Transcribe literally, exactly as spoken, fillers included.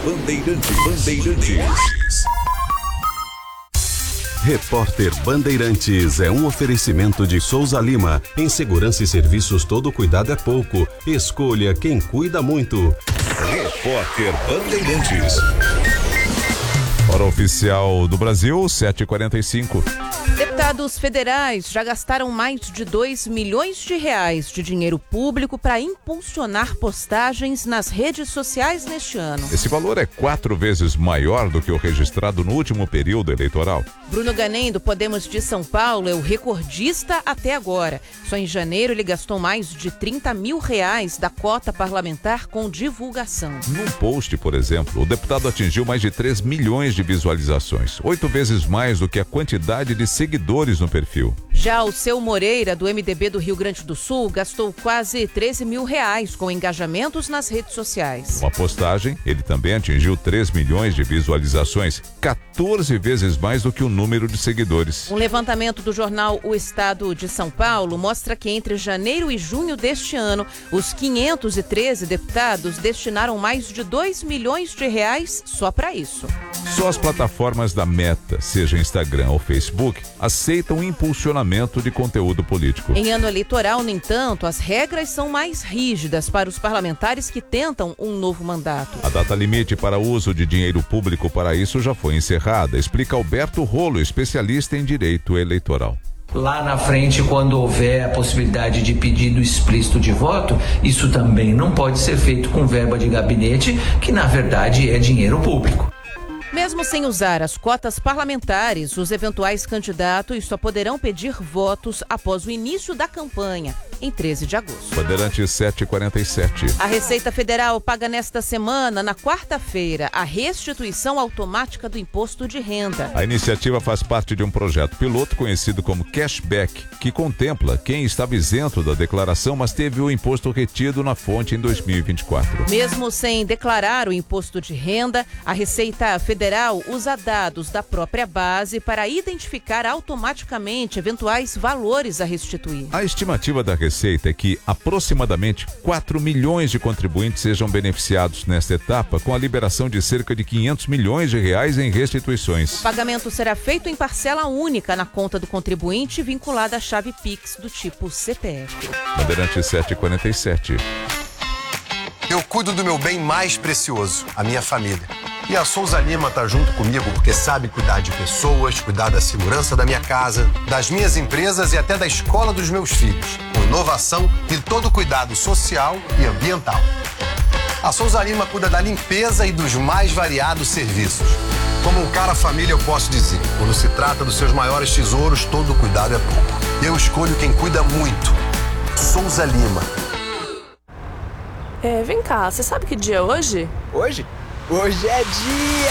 Bandeirantes. Bandeirantes. Repórter Bandeirantes é um oferecimento de Souza Lima. Em segurança e serviços, todo cuidado é pouco. Escolha quem cuida muito. Repórter Bandeirantes. Hora oficial do Brasil, sete e quarenta e cinco. Deputados federais já gastaram mais de dois milhões de reais de dinheiro público para impulsionar postagens nas redes sociais neste ano. Esse valor é quatro vezes maior do que o registrado no último período eleitoral. Bruno Ganem, do Podemos de São Paulo, é o recordista até agora. Só em janeiro ele gastou mais de trinta mil reais da cota parlamentar com divulgação. Num post, por exemplo, o deputado atingiu mais de três milhões de visualizações, oito vezes mais do que a quantidade de seguidores no perfil. Já o Seu Moreira, do M D B do Rio Grande do Sul, gastou quase treze mil reais com engajamentos nas redes sociais. Uma postagem, ele também atingiu três milhões de visualizações, quatorze vezes mais do que o número de seguidores. Um levantamento do jornal O Estado de São Paulo mostra que entre janeiro e junho deste ano, os quinhentos e treze deputados destinaram mais de dois milhões de reais só para isso. Só as plataformas da Meta, seja Instagram ou Facebook, aceitam impulsionamento de conteúdo político. Em ano eleitoral, no entanto, as regras são mais rígidas para os parlamentares que tentam um novo mandato. A data limite para uso de dinheiro público para isso já foi encerrada, explica Alberto Rolo, especialista em direito eleitoral. Lá na frente, quando houver a possibilidade de pedido explícito de voto, isso também não pode ser feito com verba de gabinete, que na verdade é dinheiro público. Mesmo sem usar as cotas parlamentares, os eventuais candidatos só poderão pedir votos após o início da campanha, em treze de agosto. Bandeirantes sete e quarenta e sete. A Receita Federal paga nesta semana, na quarta-feira, a restituição automática do imposto de renda. A iniciativa faz parte de um projeto piloto conhecido como Cashback, que contempla quem estava isento da declaração, mas teve o imposto retido na fonte em dois mil e vinte e quatro. Mesmo sem declarar o imposto de renda, a Receita Federal usa dados da própria base para identificar automaticamente eventuais valores a restituir. A estimativa da Receita é que aproximadamente quatro milhões de contribuintes sejam beneficiados nesta etapa, com a liberação de cerca de quinhentos milhões de reais em restituições. O pagamento será feito em parcela única na conta do contribuinte vinculada à chave Pix do tipo C P F. Bandeirantes sete e quarenta e sete. Eu cuido do meu bem mais precioso, a minha família. E a Souza Lima tá junto comigo porque sabe cuidar de pessoas, cuidar da segurança da minha casa, das minhas empresas e até da escola dos meus filhos, com inovação e todo cuidado social e ambiental. A Souza Lima cuida da limpeza e dos mais variados serviços. Como um cara família, eu posso dizer, quando se trata dos seus maiores tesouros, todo cuidado é pouco. Eu escolho quem cuida muito. Souza Lima. É, vem cá, você sabe que dia é hoje? Hoje? Hoje é dia!